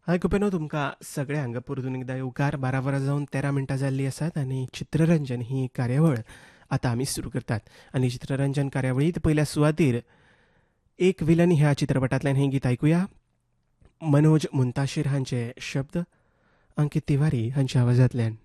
आयकुपेनो तुमकां सगळ्यांक परतून एकदां येवकार 12 वरां जावन 13 मिनटां जाल्लीं आसात आनी चित्ररंजन ही कार्यावळ आतां आमी सुरू करतात. आनी चित्ररंजन कार्यावळींत पयल्या सुवातेर एक विलन ह्या चित्रपटांतल्यान हें गीत आयकुया. मनोज मुंताशीर हांचे शब्द, अंकीत तिवारी हांच्या आवाजांतल्यान.